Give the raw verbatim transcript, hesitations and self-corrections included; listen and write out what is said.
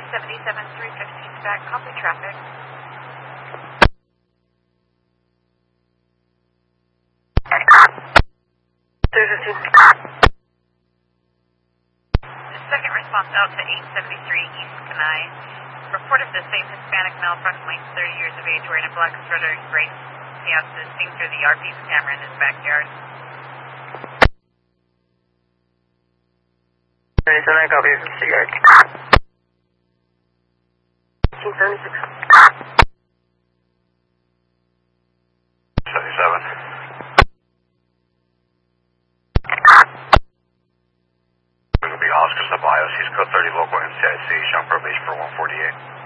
seventy-seven three fifteen back, copy traffic. three fifteen. The second response out to eight seventy-three East Kenai. Reported the same Hispanic male, approximately thirty years of age, wearing a black sweater and gray pants, is seen through the R P's camera in his backyard. seventy-seven, copy, cigarette. King seventy-six. seventy-seven. It's going to be Oscar Ceballos, he's code thirty local N C I C, showing probation for one forty-eight.